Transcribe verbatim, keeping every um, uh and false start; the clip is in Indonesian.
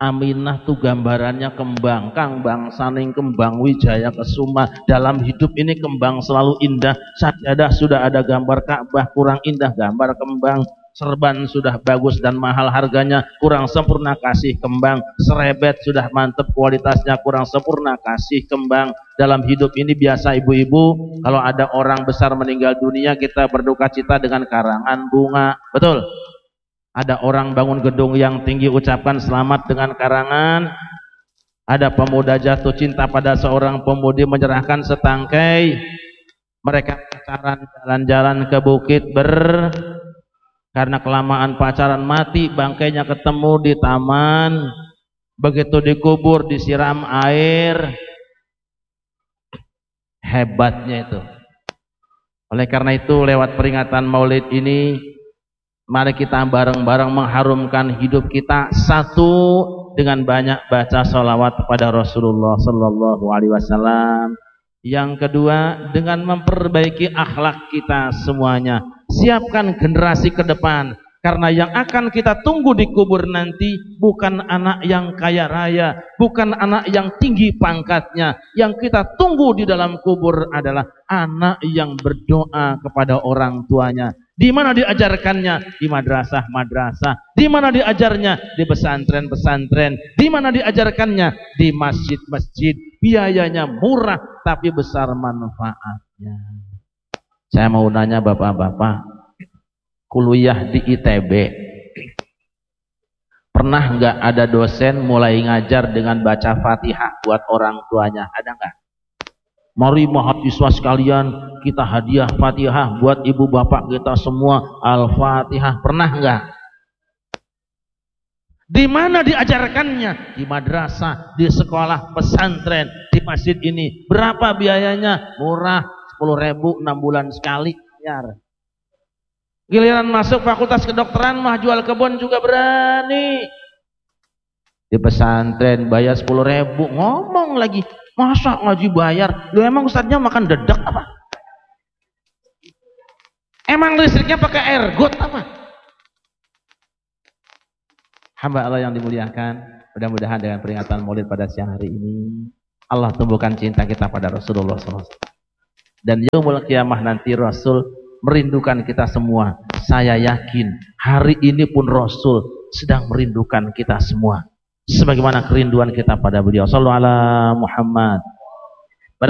Aminah tuh gambarannya kembang, kang bangsaning kembang Wijaya Kesuma. Dalam hidup ini kembang selalu indah. Sajadah sudah ada gambar Ka'bah, kurang indah gambar kembang. Serban sudah bagus dan mahal harganya, kurang sempurna kasih kembang. Serebet sudah mantep kualitasnya, kurang sempurna kasih kembang. Dalam hidup ini biasa ibu-ibu, kalau ada orang besar meninggal dunia, kita berduka cita dengan karangan bunga. Betul? Ada orang bangun gedung yang tinggi, ucapkan selamat dengan karangan. Ada pemuda jatuh cinta pada seorang pemudi, menyerahkan setangkai. Mereka pacaran, jalan-jalan ke bukit ber karena kelamaan pacaran mati, bangkainya ketemu di taman. Begitu dikubur disiram air. Hebatnya itu. Oleh karena itu lewat peringatan Maulid ini, mari kita bareng-bareng mengharumkan hidup kita. Satu, dengan banyak baca sholawat kepada Rasulullah Sallallahu Alaihi Wasallam. Yang kedua, dengan memperbaiki akhlak kita semuanya. Siapkan generasi ke depan, karena yang akan kita tunggu di kubur nanti bukan anak yang kaya raya, bukan anak yang tinggi pangkatnya. Yang kita tunggu di dalam kubur adalah anak yang berdoa kepada orang tuanya. Di mana diajarkannya? Di madrasah-madrasah. Di mana diajarnya? Di pesantren-pesantren. Di mana diajarkannya? Di masjid-masjid. Biayanya murah tapi besar manfaatnya. Saya mau nanya bapak-bapak, kuliah di I T B, pernah nggak ada dosen mulai ngajar dengan baca Fatihah buat orang tuanya? Ada nggak? Mari mahasiswa sekalian, kita hadiah Fatihah buat ibu bapak kita semua, Al-Fatihah. Pernah nggak? Di mana diajarkannya? Di madrasah, di sekolah pesantren, di masjid ini. Berapa biayanya? Murah, sepuluh ribu enam bulan sekali. Biar. Giliran masuk fakultas kedokteran mah jual kebun juga berani. Di pesantren bayar sepuluh ribu, ngomong lagi. Masa ngaji bayar? Lu emang ustadznya makan dedek apa? Emang listriknya pakai ergot apa? Hamba Allah yang dimuliakan, mudah-mudahan dengan peringatan Maulid pada siang hari ini, Allah tumbuhkan cinta kita pada Rasulullah shallallahu alaihi wasallam. Dan yaumul qiyamah nanti Rasul merindukan kita semua. Saya yakin hari ini pun Rasul sedang merindukan kita semua, sebagaimana kerinduan kita pada beliau. Sallallahu ala Muhammad